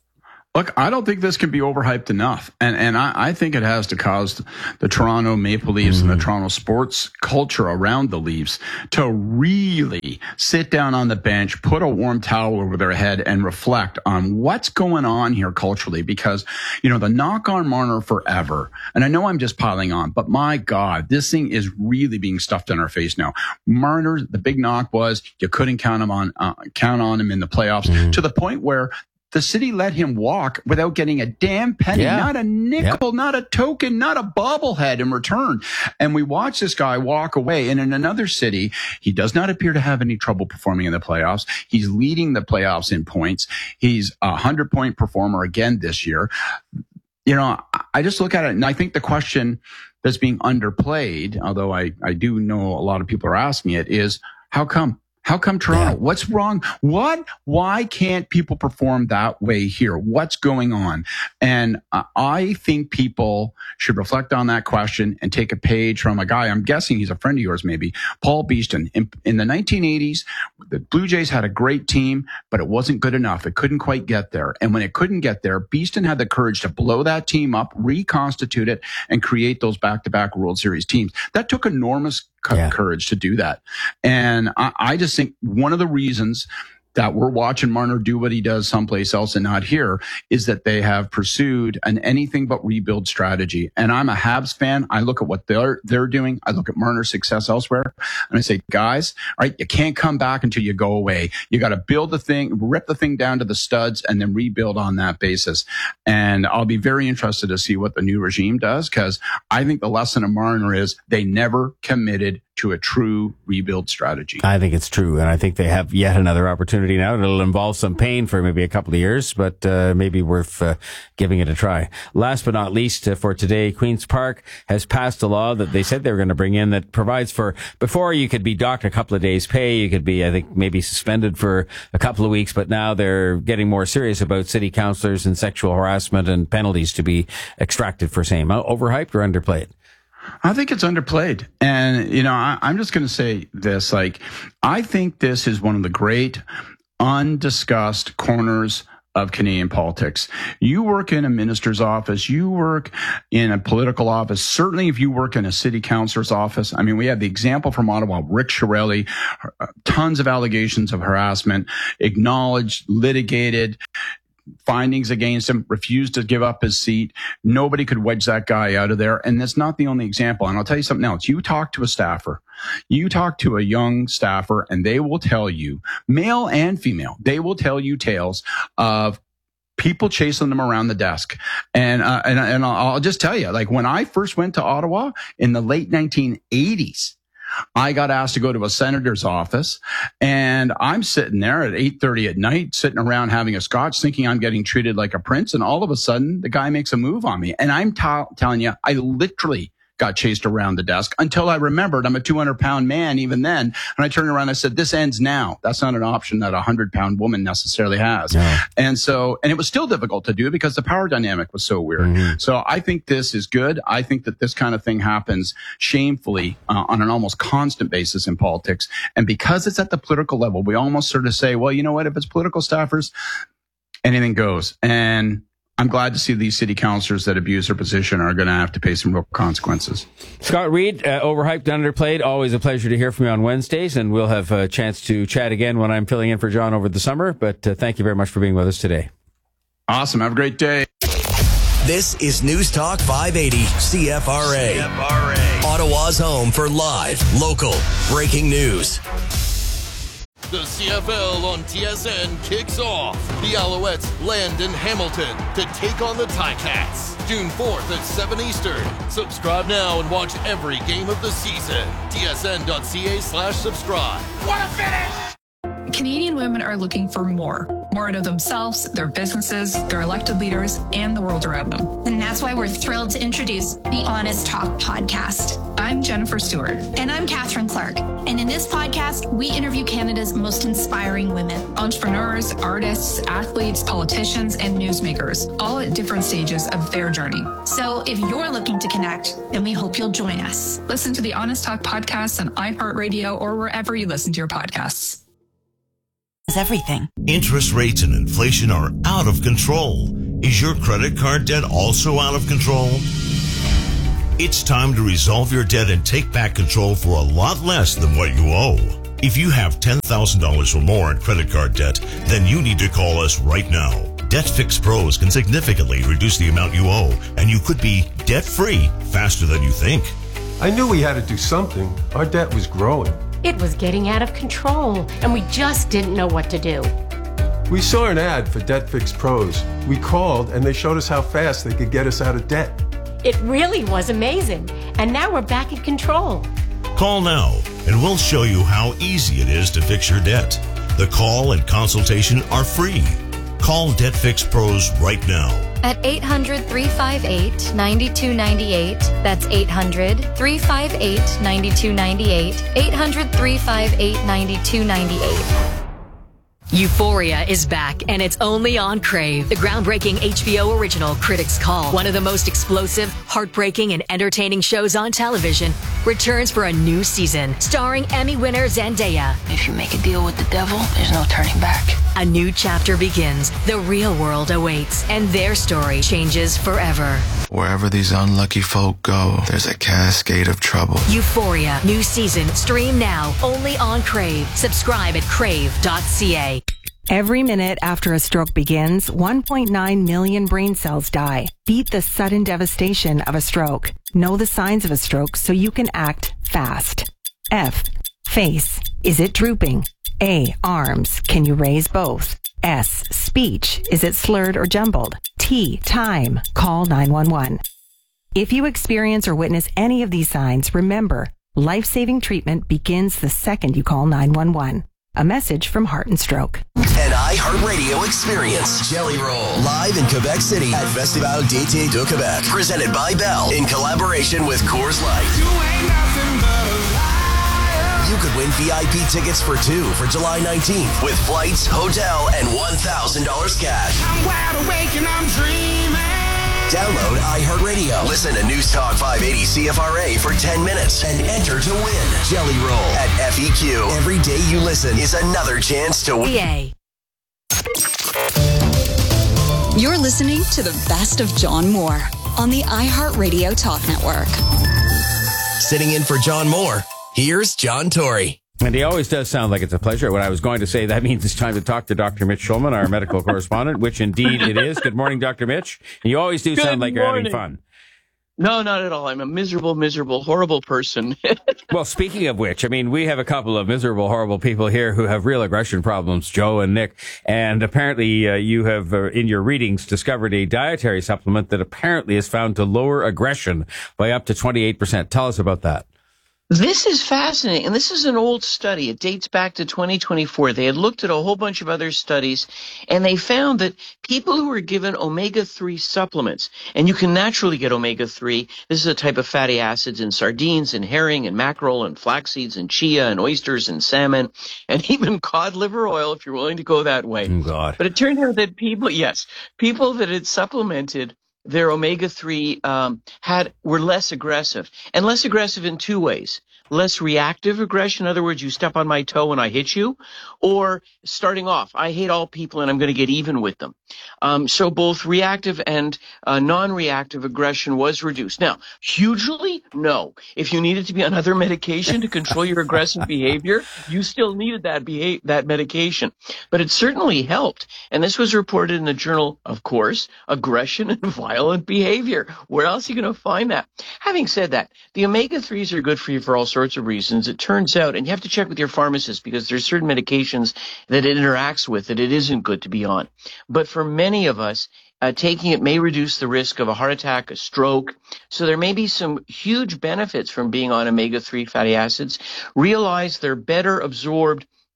S24: Look, I don't think this can be overhyped enough. And and I, I think it has to cause the Toronto Maple Leafs mm-hmm. and the Toronto sports culture around the Leafs to really sit down on the bench, put a warm towel over their head, and reflect on what's going on here culturally. Because, you know, the knock on Marner forever, and I know I'm just piling on, but my God, this thing is really being stuffed in our face now. Marner, the big knock was you couldn't count him on, uh, count on him in the playoffs mm-hmm. to the point where the city let him walk without getting a damn penny, yeah. not a nickel, yep. not a token, not a bobblehead in return. And we watch this guy walk away. And in another city, he does not appear to have any trouble performing in the playoffs. He's leading the playoffs in points. He's a hundred-point performer again this year. You know, I just look at it, and I think the question that's being underplayed, although I, I do know a lot of people are asking it, is how come? How come Toronto? Yeah. What's wrong? What? Why can't people perform that way here? What's going on? And uh, I think people should reflect on that question and take a page from a guy, I'm guessing he's a friend of yours maybe, Paul Beeston. In, in the nineteen eighties, the Blue Jays had a great team, but it wasn't good enough. It couldn't quite get there. And when it couldn't get there, Beeston had the courage to blow that team up, reconstitute it, and create those back-to-back World Series teams. That took enormous Yeah. courage to do that. And I, I just think one of the reasons that we're watching Marner do what he does someplace else and not here is that they have pursued an anything but rebuild strategy. And I'm a Habs fan. I look at what they're they're doing. I look at Marner's success elsewhere, and I say, guys, all right, you can't come back until you go away. You got to build the thing, rip the thing down to the studs, and then rebuild on that basis. And I'll be very interested to see what the new regime does, because I think the lesson of Marner is they never committed to a true rebuild strategy.
S10: I think it's true, and I think they have yet another opportunity now. It'll involve some pain for maybe a couple of years, but uh, maybe worth uh, giving it a try. Last but not least uh, for today, Queen's Park has passed a law that they said they were going to bring in that provides for, before you could be docked a couple of days' pay, you could be, I think, maybe suspended for a couple of weeks, but now they're getting more serious about city councillors and sexual harassment and penalties to be extracted for same. Overhyped or underplayed?
S24: I think it's underplayed. And, you know, I, I'm just going to say this, like, I think this is one of the great undiscussed corners of Canadian politics. You work in a minister's office, you work in a political office, certainly if you work in a city councillor's office. I mean, we have the example from Ottawa, Rick Shirelli, tons of allegations of harassment, acknowledged, litigated, findings against him, refused to give up his seat. Nobody could wedge that guy out of there. And that's not the only example. And I'll tell you something else. You talk to a staffer, you talk to a young staffer, and they will tell you, male and female, they will tell you tales of people chasing them around the desk. And, uh, and, and I'll just tell you, like when I first went to Ottawa in the late nineteen eighties, I got asked to go to a senator's office, and I'm sitting there at eight thirty at night, sitting around having a scotch, thinking I'm getting treated like a prince. And all of a sudden, the guy makes a move on me. And I'm t- telling you, I literally got chased around the desk until I remembered I'm a two hundred pound man even then. And I turned around and I said, this ends now. That's not an option that a one hundred pound woman necessarily has. No. And so, and it was still difficult to do because the power dynamic was so weird. Mm-hmm. So I think this is good. I think that this kind of thing happens shamefully uh, on an almost constant basis in politics. And because it's at the political level, we almost sort of say, well, you know what? If it's political staffers, anything goes. And I'm glad to see these city councillors that abuse their position are going to have to pay some real consequences.
S10: Scott Reed, uh, overhyped, underplayed. Always a pleasure to hear from you on Wednesdays, and we'll have a chance to chat again when I'm filling in for John over the summer. But uh, thank you very much for being with us today.
S24: Awesome. Have a great day.
S3: This is News Talk five eighty C F R A. C F R A. Ottawa's home for live, local, breaking news.
S1: The C F L on T S N kicks off. The Alouettes land in Hamilton to take on the Ticats. June fourth at seven Eastern. Subscribe now and watch every game of the season. T S N dot C A slash subscribe. What a finish!
S2: Canadian women are looking for more. More out of themselves, their businesses, their elected leaders, and the world around them.
S6: And that's why we're thrilled to introduce the Honest Talk podcast.
S2: I'm Jennifer Stewart.
S6: And I'm Catherine Clark. And in this podcast, we interview Canada's most inspiring women.
S2: Entrepreneurs, artists, athletes, politicians, and newsmakers, all at different stages of their journey.
S6: So if you're looking to connect, then we hope you'll join us.
S2: Listen to the Honest Talk podcast on iHeartRadio or wherever you listen to your podcasts.
S7: Everything.
S18: Interest rates and inflation are out of control. Is your credit card debt also out of control? It's time to resolve your debt and take back control for a lot less than what you owe. If you have ten thousand dollars or more in credit card debt, then you need to call us right now. Debt Fix Pros can significantly reduce the amount you owe, and you could be debt-free faster than you think.
S19: I knew we had to do something. Our debt was growing.
S20: It was getting out of control, and we just didn't know what to do.
S19: We saw an ad for Debt Fix Pros. We called, and they showed us how fast they could get us out of debt.
S20: It really was amazing, and now we're back in control.
S18: Call now, and we'll show you how easy it is to fix your debt. The call and consultation are free. Call Debt Fix Pros right now.
S21: At eight hundred, three five eight, nine two nine eight. That's eight hundred, three five eight, nine two nine eight. eight hundred, three five eight, nine two nine eight.
S5: Euphoria is back, and it's only on Crave. The groundbreaking H B O original Critics' Call, one of the most explosive, heartbreaking, and entertaining shows on television, returns for a new season, starring Emmy winner Zendaya.
S22: If you make a deal with the devil, there's no turning back.
S5: A new chapter begins. The real world awaits, and their story changes forever.
S8: Wherever these unlucky folk go, there's a cascade of trouble.
S5: Euphoria, new season, stream now, only on Crave. Subscribe at crave dot c a.
S9: Every minute after a stroke begins, one point nine million brain cells die. Beat the sudden devastation of a stroke. Know the signs of a stroke so you can act fast. F. Face. Is it drooping? A. Arms. Can you raise both? S. Speech. Is it slurred or jumbled? T. Time. Call nine one one. If you experience or witness any of these signs, remember, life-saving treatment begins the second you call nine one one. A message from Heart and Stroke.
S3: An iHeartRadio experience. Jelly Roll. Live in Quebec City at Festival d'été de Québec. Presented by Bell in collaboration with Coors Light. You ain't nothing but a liar. You could win V I P tickets for two for July nineteenth with flights, hotel, and one thousand dollars cash. I'm wide awake and I'm dreaming. Download iHeartRadio. Listen to News Talk five eighty C F R A for ten minutes and enter to win. Jelly Roll at F E Q. Every day you listen is another chance to win.
S4: You're listening to the best of John Moore on the iHeartRadio Talk Network.
S3: Sitting in for John Moore, here's John Tory.
S10: And he always does sound like it's a pleasure. What I was going to say, that means it's time to talk to Doctor Mitch Schulman, our medical correspondent, which indeed it is. Good morning, Doctor Mitch. You always do
S25: Good
S10: sound like
S25: morning.
S10: you're having fun.
S25: No, not at all. I'm a miserable, miserable, horrible person.
S10: Well, speaking of which, I mean, we have a couple of miserable, horrible people here who have real aggression problems, Joe and Nick. And apparently uh, you have, uh, in your readings, discovered a dietary supplement that apparently is found to lower aggression by up to twenty-eight percent. Tell us about that.
S25: This is fascinating. And this is an old study. It dates back to twenty twenty-four. They had looked at a whole bunch of other studies, and they found that people who were given omega three supplements, and you can naturally get omega three. This is a type of fatty acids in sardines and herring and mackerel and flax seeds and chia and oysters and salmon and even cod liver oil if you're willing to go that way.
S10: Oh, God.
S25: But it turned out that people, yes, people that had supplemented their omega three um, had were less aggressive, and less aggressive in two ways. Less reactive aggression, in other words, you step on my toe and I hit you, or starting off, I hate all people and I'm going to get even with them. Um, so both reactive and uh, non-reactive aggression was reduced. Now, hugely, no. If you needed to be on other medication to control your aggressive behavior, you still needed that beha- that medication. But it certainly helped. And this was reported in the journal, of course, Aggression and Violent Behavior. Where else are you going to find that? Having said that, the omega threes are good for you for all sorts of reasons. It turns out, and you have to check with your pharmacist because there's certain medications that it interacts with that it isn't good to be on. But for many of us, uh, taking it may reduce the risk of a heart attack, a stroke. So there may be some huge benefits from being on omega three fatty acids. Realize they're better absorbed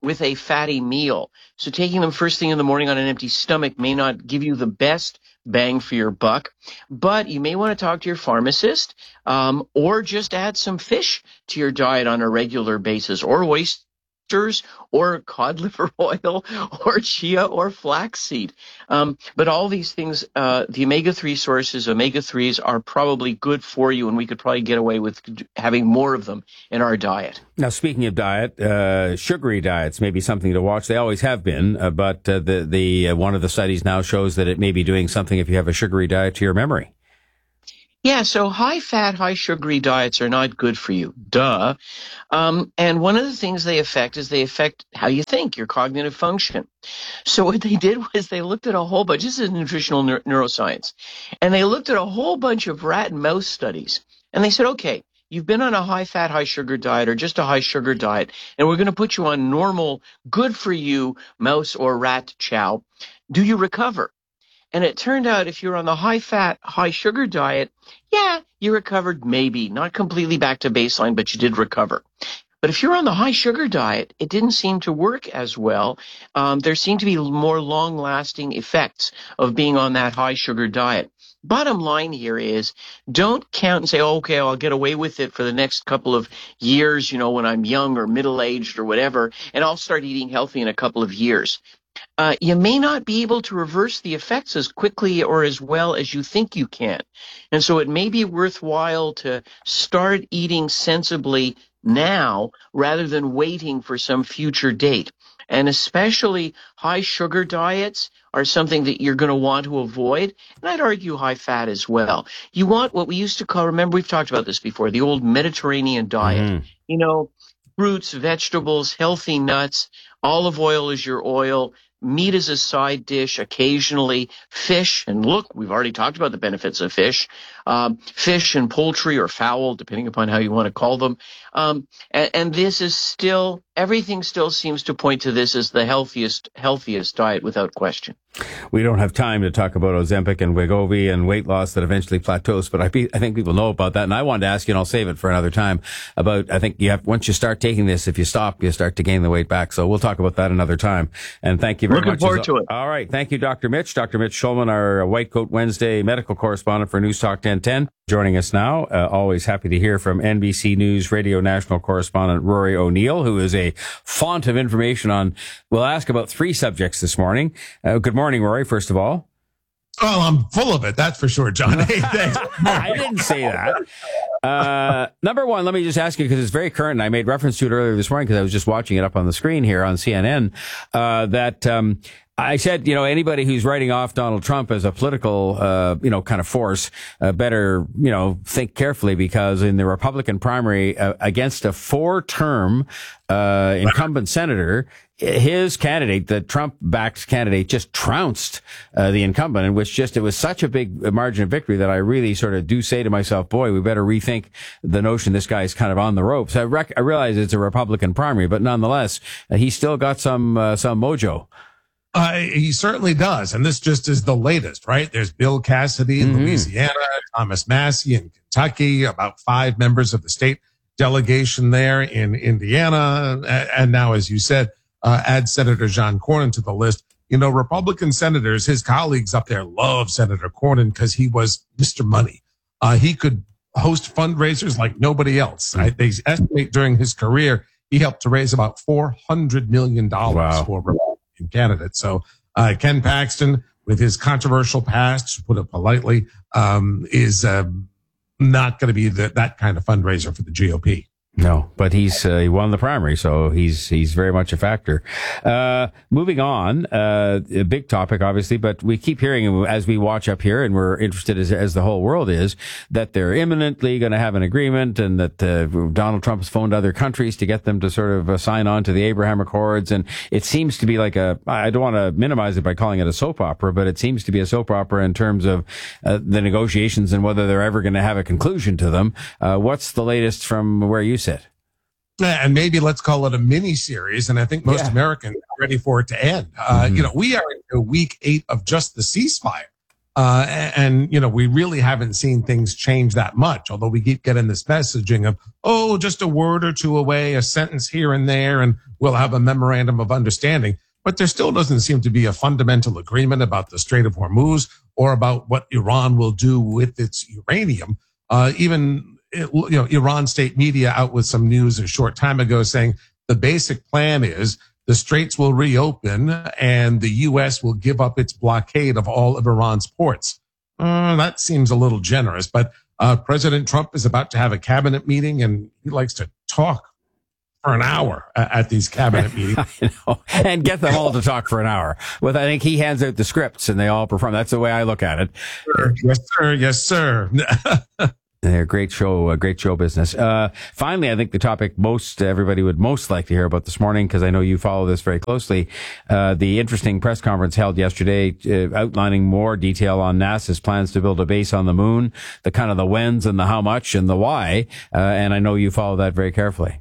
S25: with a fatty meal. So taking them first thing in the morning on an empty stomach may not give you the best bang for your buck, but you may want to talk to your pharmacist, um, or just add some fish to your diet on a regular basis, or oysters, or cod liver oil, or chia, or flaxseed. Um, but all these things, uh, the omega three sources, omega threes are probably good for you, and we could probably get away with having more of them in our diet.
S10: Now, speaking of diet, uh, sugary diets may be something to watch. They always have been, uh, but uh, the the uh, one of the studies now shows that it may be doing something if you have a sugary diet to your memory.
S25: Yeah, so high-fat, high-sugary diets are not good for you. Duh. Um, and one of the things they affect is they affect how you think, your cognitive function. So what they did was they looked at a whole bunch, this is nutritional neur- neuroscience, and they looked at a whole bunch of rat and mouse studies. And they said, okay, you've been on a high-fat, high-sugar diet or just a high-sugar diet, and we're going to put you on normal, good-for-you mouse or rat chow. Do you recover? And it turned out if you're on the high-fat, high-sugar diet, yeah, you recovered maybe. Not completely back to baseline, but you did recover. But if you're on the high-sugar diet, it didn't seem to work as well. Um, there seemed to be more long-lasting effects of being on that high-sugar diet. Bottom line here is don't count and say, oh, okay, I'll get away with it for the next couple of years, you know, when I'm young or middle-aged or whatever, and I'll start eating healthy in a couple of years. Uh, you may not be able to reverse the effects as quickly or as well as you think you can. And so it may be worthwhile to start eating sensibly now rather than waiting for some future date. And especially high sugar diets are something that you're going to want to avoid. And I'd argue high fat as well. You want what we used to call, remember we've talked about this before, the old Mediterranean diet. Mm. You know, fruits, vegetables, healthy nuts, olive oil is your oil, meat is a side dish, occasionally fish. And look, we've already talked about the benefits of fish. Um, fish and poultry or fowl, depending upon how you want to call them. Um, and, and this is still, everything still seems to point to this as the healthiest, healthiest diet without question.
S10: We don't have time to talk about Ozempic and Wegovy and weight loss that eventually plateaus, but I, be, I think people know about that. And I wanted to ask you, and I'll save it for another time, about, I think you have, once you start taking this, if you stop, you start to gain the weight back. So we'll talk about that another time. And thank you very
S25: Looking
S10: much.
S25: Looking forward to it.
S10: All right. Thank you, Doctor Mitch. Doctor Mitch Schulman, our White Coat Wednesday medical correspondent for News Talk ten ten, joining us now. Uh, always happy to hear from N B C News Radio national correspondent Rory O'Neill, who is a font of information on, we'll ask about three subjects this morning. Uh, good morning, Rory, first of all.
S11: Oh, I'm full of it. That's for sure, John. Hey, thanks.
S10: I didn't say that. Uh, number one, let me just ask you, because it's very current, and I made reference to it earlier this morning because I was just watching it up on the screen here on C N N, uh, that, um, I said, you know, anybody who's writing off Donald Trump as a political, uh, you know, kind of force, uh, better, you know, think carefully, because in the Republican primary uh, against a four-term, uh, incumbent senator, his candidate, the Trump-backed candidate, just trounced uh, the incumbent, in which just it was such a big margin of victory that I really sort of do say to myself, boy, we better rethink the notion this guy's kind of on the ropes. I, rec- I realize it's a Republican primary, but nonetheless, uh, he's still got some uh, some mojo.
S11: Uh, he certainly does. And this just is the latest, right? There's Bill Cassidy in mm-hmm. Louisiana, Thomas Massey in Kentucky, about five members of the state delegation there in Indiana. And now, as you said, uh, add Senator John Cornyn to the list. You know, Republican senators, his colleagues up there love Senator Cornyn because he was Mister Money. Uh, he could host fundraisers like nobody else. Right? They estimate during his career, he helped to raise about four hundred million dollars wow. for Republicans. Candidate. So, uh, Ken Paxton, with his controversial past, to put it politely, um, is, uh, not going to be the, that kind of fundraiser for the G O P.
S10: No, but he's, uh, he won the primary, so he's, he's very much a factor. Uh, moving on, uh, a big topic, obviously, but we keep hearing as we watch up here, and we're interested as, as the whole world is, that they're imminently going to have an agreement, and that, uh, Donald Trump has phoned other countries to get them to sort of uh, sign on to the Abraham Accords. And it seems to be like a, I don't want to minimize it by calling it a soap opera, but it seems to be a soap opera in terms of, uh, the negotiations and whether they're ever going to have a conclusion to them. Uh, what's the latest from where you sit?
S11: And maybe let's call it a mini series. And I think most yeah. Americans are ready for it to end. Uh, mm-hmm. You know, we are in week eight of just the ceasefire. Uh, and, and, you know, we really haven't seen things change that much, although we keep getting this messaging of, oh, just a word or two away, a sentence here and there, and we'll have a memorandum of understanding. But there still doesn't seem to be a fundamental agreement about the Strait of Hormuz or about what Iran will do with its uranium. Uh, even, you know, Iran state media out with some news a short time ago saying the basic plan is the straits will reopen and the U S will give up its blockade of all of Iran's ports. Uh, that seems a little generous, but uh, President Trump is about to have a cabinet meeting, and he likes to talk for an hour at these cabinet meetings.
S10: I know. And get them all to talk for an hour. Well, I think he hands out the scripts and they all perform. That's the way I look at it.
S11: Yes, sir. Yes, sir.
S10: They're great show, uh, great show business. Uh, finally, I think the topic most everybody would most like to hear about this morning, because I know you follow this very closely, uh, the interesting press conference held yesterday, uh, outlining more detail on NASA's plans to build a base on the moon, the kind of the whens and the how much and the why. Uh, and I know you follow that very carefully.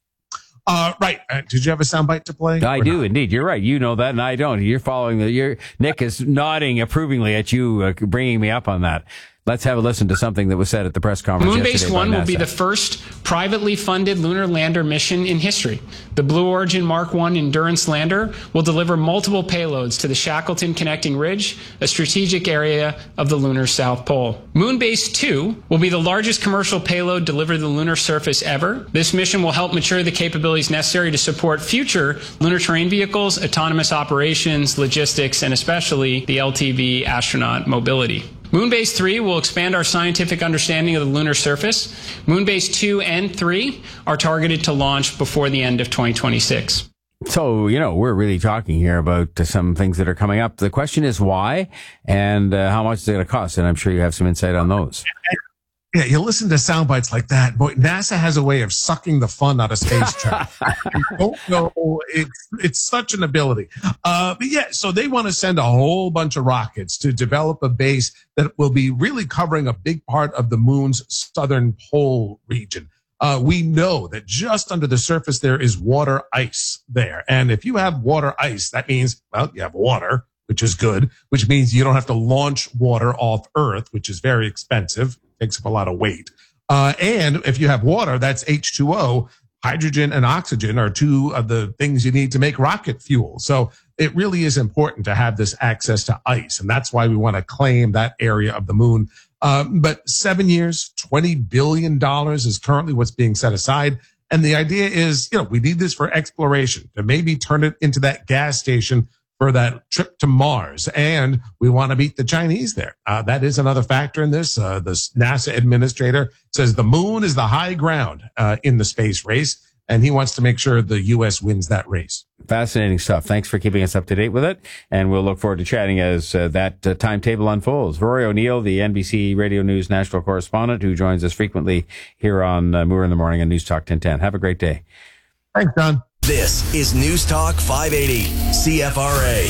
S11: Uh, right. Uh, did you have a soundbite to play?
S10: I do, not? Indeed. You're right. You know that, and I don't. You're following the. You're, Nick is nodding approvingly at you, uh, bringing me up on that. Let's have a listen to something that was said at the press conference yesterday.
S12: Moonbase One will be the first privately funded lunar lander mission in history. The Blue Origin Mark One Endurance lander will deliver multiple payloads to the Shackleton Connecting Ridge, a strategic area of the lunar South Pole. Moonbase Two will be the largest commercial payload delivered to the lunar surface ever. This mission will help mature the capabilities necessary to support future lunar terrain vehicles, autonomous operations, logistics, and especially the L T V astronaut mobility. Moonbase three will expand our scientific understanding of the lunar surface. Moonbase two and three are targeted to launch before the end of twenty twenty-six.
S10: So, you know, we're really talking here about uh, some things that are coming up. The question is why and uh, how much is it going to cost? And I'm sure you have some insight on those.
S11: Yeah, you listen to sound bites like that. Boy, NASA has a way of sucking the fun out of space travel. You don't know. It's, it's such an ability. Uh, but yeah, so they want to send a whole bunch of rockets to develop a base that will be really covering a big part of the moon's southern pole region. Uh, we know that just under the surface there is water ice there. And if you have water ice, that means, well, you have water, which is good, which means you don't have to launch water off Earth, which is very expensive. Takes up a lot of weight. Uh, and if you have water, that's H two O. Hydrogen and oxygen are two of the things you need to make rocket fuel. So it really is important to have this access to ice. And that's why we want to claim that area of the moon. Um, but seven years, twenty billion dollars is currently what's being set aside. And the idea is, you know, we need this for exploration to maybe turn it into that gas station for that trip to Mars. And we want to beat the Chinese there. Uh, that is another factor in this. Uh, the NASA administrator says the moon is the high ground uh, in the space race, and he wants to make sure the U S wins that race.
S10: Fascinating stuff. Thanks for keeping us up to date with it. And we'll look forward to chatting as uh, that uh, timetable unfolds. Rory O'Neill, the N B C Radio News national correspondent, who joins us frequently here on uh, Moore in the Morning and News Talk ten ten. Have a great day.
S11: Thanks, John.
S3: This is News Talk five eighty C F R A.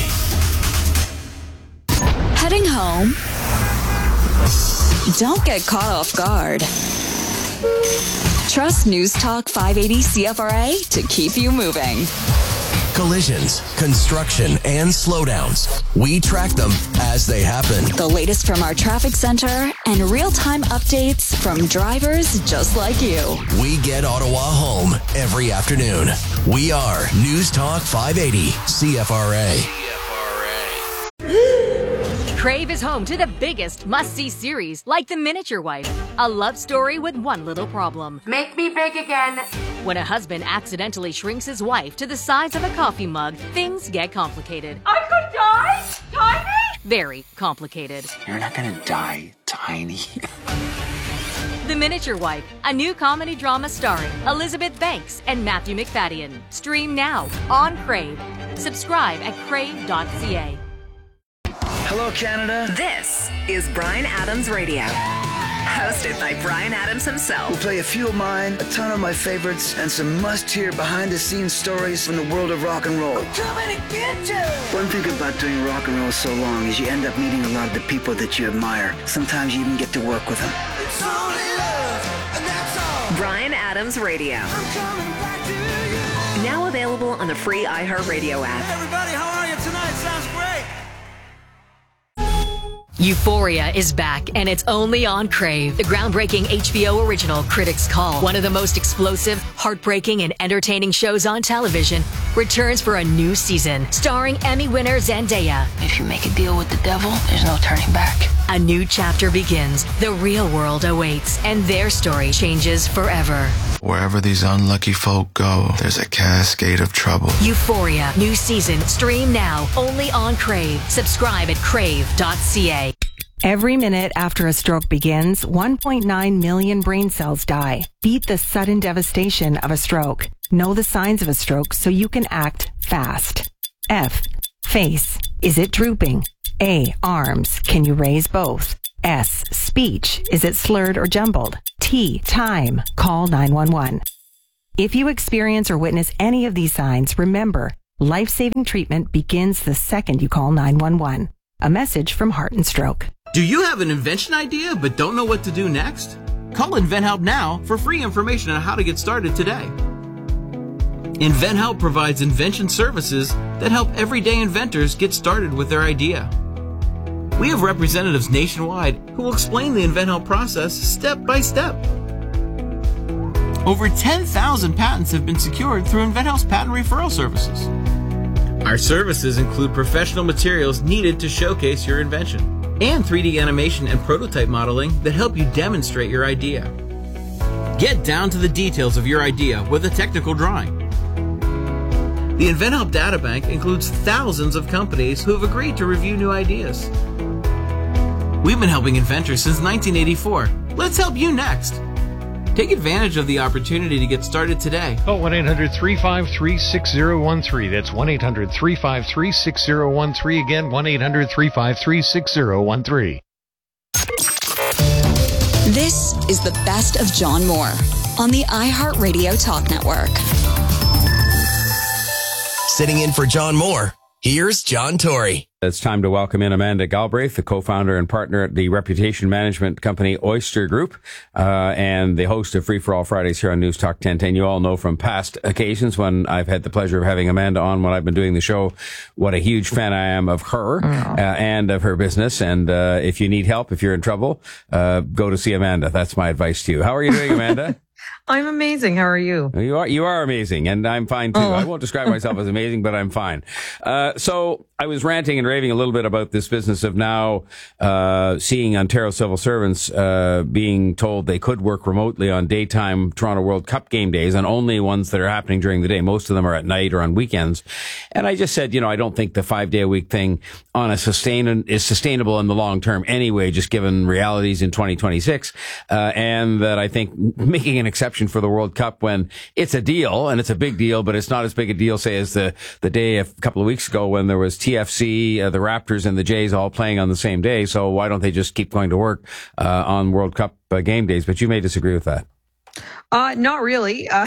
S4: Heading home? Don't get caught off guard. Trust News Talk five eighty C F R A to keep you moving.
S3: Collisions, construction, and slowdowns. We track them as they happen.
S4: The latest from our traffic center and real-time updates from drivers just like you.
S3: We get Ottawa home every afternoon. We are News Talk five eighty C F R A.
S5: Crave is home to the biggest must-see series, like The Miniature Wife, a love story with one little problem.
S20: Make me big again.
S5: When a husband accidentally shrinks his wife to the size of a coffee mug, things get complicated.
S20: I could die? Tiny?
S5: Very complicated.
S13: You're not gonna die tiny.
S5: The Miniature Wife, a new comedy drama starring Elizabeth Banks and Matthew McFadden. Stream now on Crave. Subscribe at crave dot c a.
S14: Hello, Canada.
S15: This is Bryan Adams Radio, hosted by Bryan Adams himself.
S14: We'll play a few of mine, a ton of my favorites, and some must-hear behind-the-scenes stories from the world of rock and roll.
S15: I'm coming to get you!
S14: One thing about doing rock and roll so long is you end up meeting a lot of the people that you admire. Sometimes you even get to work with them.
S15: It's only love, and that's all. Bryan Adams Radio. I'm coming back to you. Now available on the free iHeartRadio app.
S14: Hey everybody, how are you tonight? Sounds great.
S5: Euphoria is back, and it's only on Crave. The groundbreaking H B O original Critics' Call, one of the most explosive, heartbreaking, and entertaining shows on television, returns for a new season, starring Emmy winner Zendaya.
S22: If you make a deal with the devil, there's no turning back.
S5: A new chapter begins. The real world awaits, and their story changes forever.
S8: Wherever these unlucky folk go, there's a cascade of trouble.
S5: Euphoria, new season, stream now, only on Crave. Subscribe at crave dot c a.
S9: Every minute after a stroke begins, one point nine million brain cells die. Beat the sudden devastation of a stroke. Know the signs of a stroke so you can act fast. F. Face. Is it drooping? A. Arms. Can you raise both? S. Speech. Is it slurred or jumbled? T. Time. Call nine one one. If you experience or witness any of these signs, remember, life-saving treatment begins the second you call nine one one. A message from Heart and Stroke.
S1: Do you have an invention idea but don't know what to do next? Call InventHelp now for free information on how to get started today. InventHelp provides invention services that help everyday inventors get started with their idea. We have representatives nationwide who will explain the InventHelp process step by step. Over ten thousand patents have been secured through InventHelp's patent referral services. Our services include professional materials needed to showcase your invention and three D animation and prototype modeling that help you demonstrate your idea. Get down to the details of your idea with a technical drawing. The InventHelp Databank includes thousands of companies who have agreed to review new ideas. We've been helping inventors since nineteen eighty-four. Let's help you next. Take advantage of the opportunity to get started today.
S16: Call one eight hundred three five three six zero one three. That's one eight hundred three five three six zero one three. Again, one eight hundred three five three six zero one three.
S4: This is the best of John Moore on the iHeartRadio Talk Network.
S3: Sitting in for John Moore, here's John Tory.
S10: It's time to welcome in Amanda Galbraith, the co-founder and partner at the reputation management company Oyster Group, uh, and the host of Free for All Fridays here on News Talk ten ten. You all know from past occasions when I've had the pleasure of having Amanda on when I've been doing the show, what a huge fan I am of her uh, and of her business. And uh, if you need help, if you're in trouble, uh, go to see Amanda. That's my advice to you. How are you doing, Amanda?
S17: I'm amazing. How are you?
S10: You are, you are amazing. And I'm fine too. Oh. I won't describe myself as amazing, but I'm fine. Uh, so I was ranting and raving a little bit about this business of now, uh, seeing Ontario civil servants, uh, being told they could work remotely on daytime Toronto World Cup game days and only ones that are happening during the day. Most of them are at night or on weekends. And I just said, you know, I don't think the five day a week thing on a sustain is sustainable in the long term anyway, just given realities in twenty twenty-six. Uh, and that I think making an exception for the World Cup when it's a deal and it's a big deal, but it's not as big a deal, say, as the, the day a couple of weeks ago when there was T F C, uh, the Raptors and the Jays all playing on the same day. So why don't they just keep going to work, uh, on World Cup uh, game days? But you may disagree with that.
S17: Uh, not really. Uh,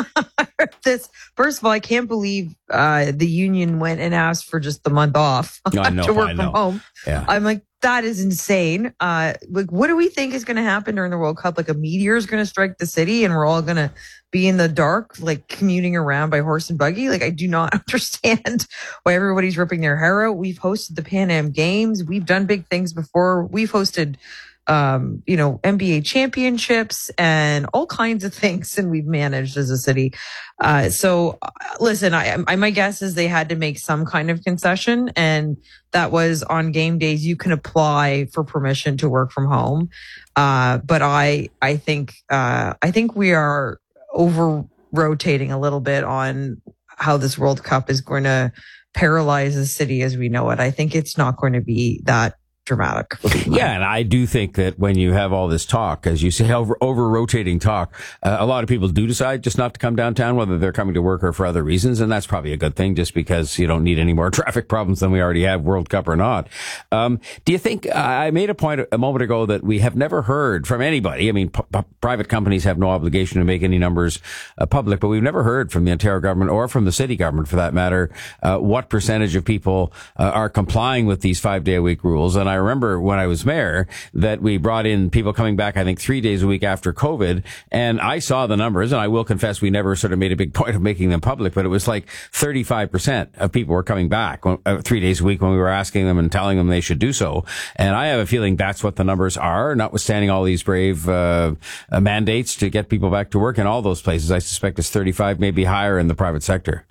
S17: this, first of all, I can't believe, uh, the union went and asked for just the month off
S10: I know,
S17: to work
S10: I know.
S17: from home.
S10: Yeah.
S17: I'm like, that is insane. Uh, like, what do we think is going to happen during the World Cup? Like a meteor is going to strike the city and we're all going to be in the dark, like commuting around by horse and buggy. Like, I do not understand why everybody's ripping their hair out. We've hosted the Pan Am Games. We've done big things before. We've hosted, um, you know, N B A championships and all kinds of things. And we've managed as a city. Uh, so uh, listen, I, I, my guess is they had to make some kind of concession, and that was on game days. You can apply for permission to work from home. Uh, but I, I think, uh, I think we are over rotating a little bit on how this World Cup is going to paralyze the city as we know it. I think it's not going to be that dramatic.
S10: Yeah, and I do think that when you have all this talk, as you say, over, over rotating talk, uh, a lot of people do decide just not to come downtown, whether they're coming to work or for other reasons, and that's probably a good thing, just because you don't need any more traffic problems than we already have, World Cup or not. Um, do you think, uh, I made a point a moment ago that we have never heard from anybody, I mean, p- p- private companies have no obligation to make any numbers uh, public, but we've never heard from the Ontario government or from the city government, for that matter, uh, what percentage of people uh, are complying with these five-day-a-week rules. And I remember when I was mayor that we brought in people coming back, I think three days a week after COVID. And I saw the numbers, and I will confess we never sort of made a big point of making them public, but it was like thirty-five percent of people were coming back uh, three days a week when we were asking them and telling them they should do so. And I have a feeling that's what the numbers are, notwithstanding all these brave uh, uh, mandates to get people back to work in all those places. I suspect it's thirty-five, maybe higher in the private sector.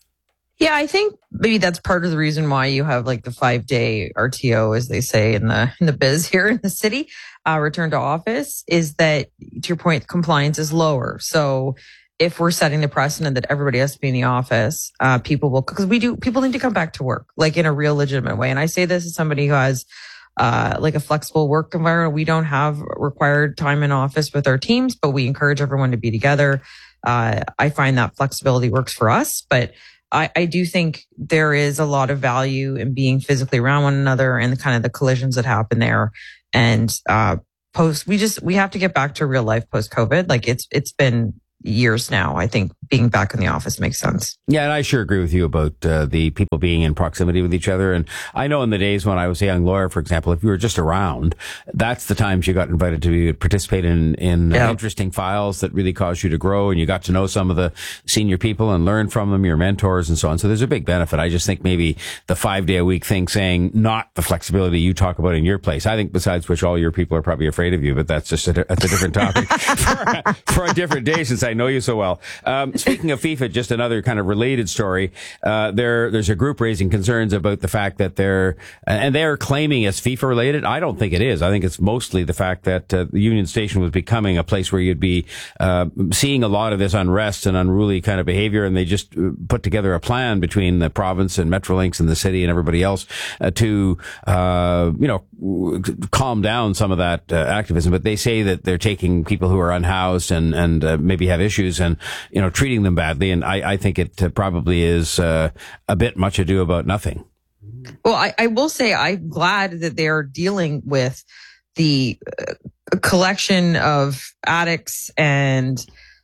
S17: Yeah, I think maybe that's part of the reason why you have like the five day R T O, as they say in the in the biz here in the city, uh, return to office, is that, to your point, compliance is lower. So if we're setting the precedent that everybody has to be in the office, uh, people will, because we do, people need to come back to work, like in a real legitimate way. And I say this as somebody who has uh, like a flexible work environment. We don't have required time in office with our teams, but we encourage everyone to be together. Uh, I find that flexibility works for us, but I, I do think there is a lot of value in being physically around one another and the kind of the collisions that happen there. And, uh, post, we just, we have to get back to real life post COVID. Like it's, it's been years now. I think being back in the office makes sense.
S10: Yeah, and I sure agree with you about uh, the people being in proximity with each other. And I know in the days when I was a young lawyer, for example, if you were just around, that's the times you got invited to participate in, in yeah. uh, interesting files that really caused you to grow, and you got to know some of the senior people and learn from them, your mentors and so on. So there's a big benefit. I just think maybe the five day a week thing, saying not the flexibility you talk about in your place. I think besides which all your people are probably afraid of you, but that's just a, that's a different topic for, for a different day, since I know you so well. Um, speaking of FIFA, just another kind of related story. Uh, there, there's a group raising concerns about the fact that they're, and they're claiming it's FIFA related. I don't think it is. I think it's mostly the fact that uh, the Union Station was becoming a place where you'd be uh, seeing a lot of this unrest and unruly kind of behavior. And they just put together a plan between the province and Metrolinx and the city and everybody else uh, to, uh, you know, calm down some of that uh, activism. But they say that they're taking people who are unhoused and, and uh, maybe have issues and, you know, treating them badly. And I, I think it uh, probably is uh, a bit much ado about nothing.
S17: Well, I, I will say I'm glad that they're dealing with the uh, collection of addicts and,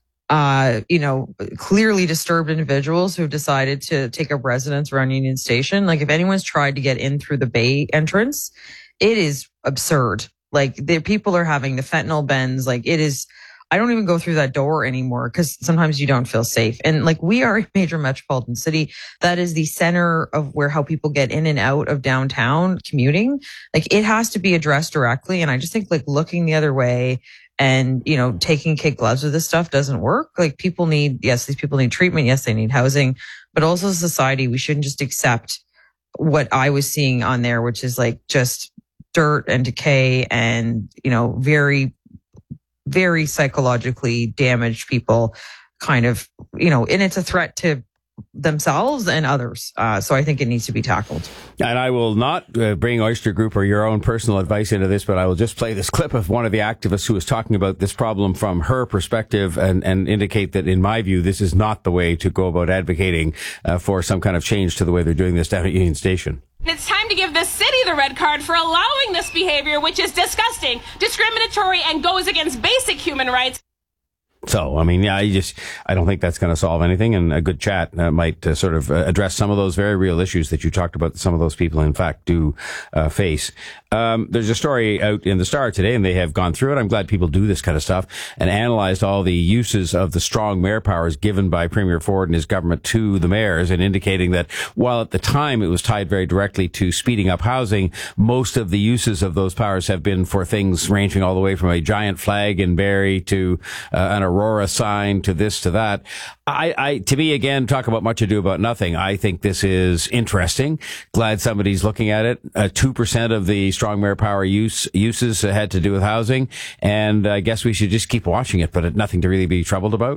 S17: uh, you know, clearly disturbed individuals who've decided to take up residence around Union Station. Like if anyone's tried to get in through the Bay entrance, it is absurd. Like the people are having the fentanyl bends. Like it is. I don't even go through that door anymore because sometimes you don't feel safe. And like we are a major metropolitan city. That is the center of where how people get in and out of downtown commuting. Like it has to be addressed directly. And I just think like looking the other way and, you know, taking kid gloves with this stuff doesn't work. Like people need, yes, these people need treatment. Yes, they need housing, but also society. We shouldn't just accept what I was seeing on there, which is like just dirt and decay and, you know, very very psychologically damaged people kind of, you know, and it's a threat to themselves and others. Uh, so I think it needs to be tackled.
S10: And I will not uh, bring Oyster Group or your own personal advice into this, but I will just play this clip of one of the activists who was talking about this problem from her perspective and, and indicate that, in my view, this is not the way to go about advocating uh, for some kind of change to the way they're doing this down at Union Station.
S2: It's time to give the city the red card for allowing this behavior, which is disgusting, discriminatory, and goes against basic human rights.
S10: So, I mean, yeah, I just, I don't think that's going to solve anything. And a good chat uh, might uh, sort of uh, address some of those very real issues that you talked about that some of those people, in fact, do uh, face. Um, there's a story out in the Star today, and they have gone through it. I'm glad people do this kind of stuff and analyzed all the uses of the strong mayor powers given by Premier Ford and his government to the mayors, and indicating that while at the time it was tied very directly to speeding up housing, most of the uses of those powers have been for things ranging all the way from a giant flag in Barrie to uh, an Aurora sign to this to that. I, I, to me, again, talk about much ado about nothing. I think this is interesting. Glad somebody's looking at it. Uh, two percent of the strong mayor power use, uses had to do with housing. And I guess we should just keep watching it, but nothing to really be troubled about.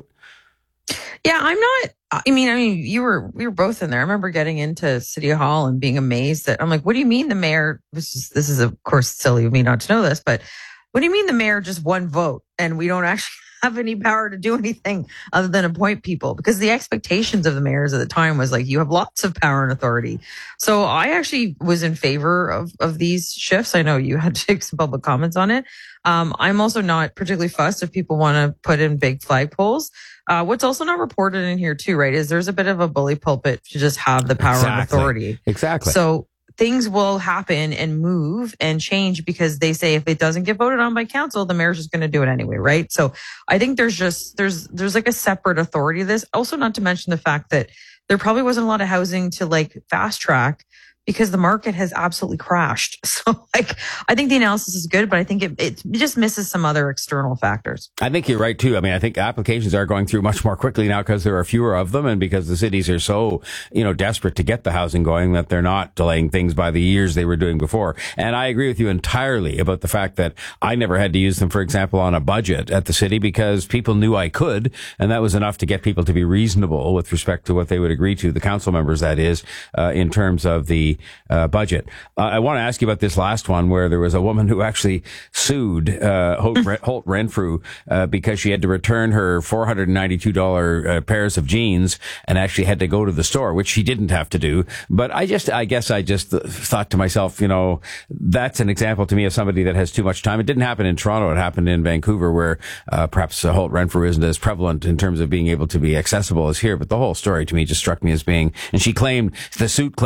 S17: Yeah, I'm not, I mean, I mean, you were, we were both in there. I remember getting into City Hall and being amazed that I'm like, what do you mean the mayor, this is, this is of course silly of me not to know this, but what do you mean the mayor just one vote and we don't actually have any power to do anything other than appoint people? Because the expectations of the mayors at the time was like, you have lots of power and authority. So I actually was in favor of, of these shifts. I know you had to take some public comments on it. Um, I'm also not particularly fussed if people want to put in big flagpoles. Uh, what's also not reported in here too, right, is there's a bit of a bully pulpit to just have the power
S10: exactly.
S17: and authority.
S10: Exactly.
S17: So things will happen and move and change because they say if it doesn't get voted on by council, the mayor's just going to do it anyway, right? So I think there's just, there's, there's like a separate authority to this. Also, not to mention the fact that there probably wasn't a lot of housing to like fast track because the market has absolutely crashed. So like, I think the analysis is good, but I think it, it just misses some other external factors.
S10: I think you're right too. I mean, I think applications are going through much more quickly now because there are fewer of them and because the cities are so, you know, desperate to get the housing going that they're not delaying things by the years they were doing before. And I agree with you entirely about the fact that I never had to use them, for example, on a budget at the city because people knew I could. And that was enough to get people to be reasonable with respect to what they would agree to, the council members, that is, uh, in terms of the Uh, budget. Uh, I want to ask you about this last one where there was a woman who actually sued uh, Holt, Holt Renfrew uh, because she had to return her four hundred ninety-two dollars uh, pairs of jeans and actually had to go to the store, which she didn't have to do. But I just, I guess I just thought to myself, you know, that's an example to me of somebody that has too much time. It didn't happen in Toronto. It happened in Vancouver where uh, perhaps uh, Holt Renfrew isn't as prevalent in terms of being able to be accessible as here. But the whole story to me just struck me as being, and she claimed, the suit claimed